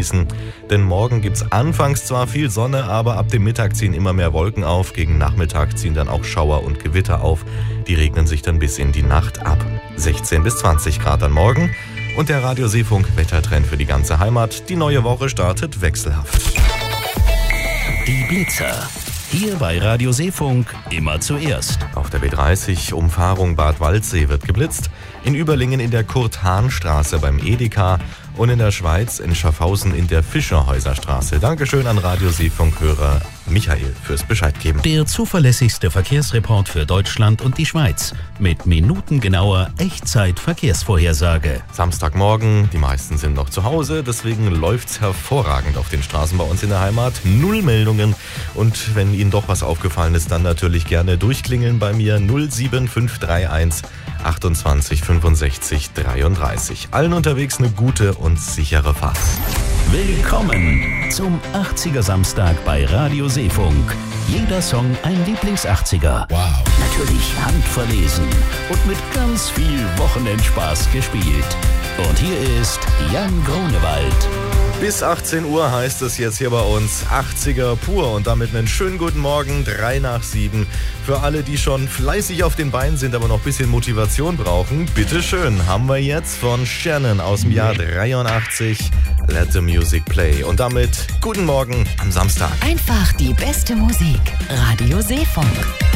genießen. Denn morgen gibt's anfangs zwar viel Sonne, aber ab dem Mittag ziehen immer mehr Wolken auf. Gegen Nachmittag ziehen dann auch Schauer und Gewitter auf. Die regnen sich dann bis in die Nacht ab. 16 bis 20 Grad am Morgen. Und der Radio Seefunk Wettertrend für die ganze Heimat. Die neue Woche startet wechselhaft. Die Blitzer. Hier bei Radio Seefunk immer zuerst. Auf der B30 Umfahrung Bad Waldsee wird geblitzt. In Überlingen in der Kurt-Hahn-Straße beim Edeka und in der Schweiz in Schaffhausen in der Fischerhäuserstraße. Dankeschön an Radio Seefunk-Hörer Michael fürs Bescheidgeben. Der zuverlässigste Verkehrsreport für Deutschland und die Schweiz mit minutengenauer Echtzeit-Verkehrsvorhersage. Samstagmorgen, die meisten sind noch zu Hause, deswegen läuft's hervorragend auf den Straßen bei uns in der Heimat. 0 Meldungen und wenn Ihnen doch was aufgefallen ist, dann natürlich gerne durchklingeln bei mir 07531 28 65 33. Allen unterwegs eine gute und sichere Fahrt. Willkommen zum 80er Samstag bei Radio Seefunk. Jeder Song ein Lieblings-80er. Wow. Natürlich handverlesen und mit ganz viel Wochenendspaß gespielt. Und hier ist Jan Grunewald. Bis 18 Uhr heißt es jetzt hier bei uns 80er pur und damit einen schönen guten Morgen, 3 nach 7. Für alle, die schon fleißig auf den Beinen sind, aber noch ein bisschen Motivation brauchen, bitteschön, haben wir jetzt von Shannon aus dem Jahr 83 Let the Music Play. Und damit guten Morgen am Samstag. Einfach die beste Musik. Radio Seefunk.